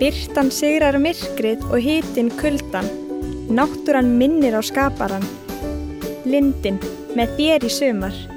Birtan sigrar myrkrið og hitinn kuldann. Náttúran minnir á skaparann. Lindin með þér í sumar.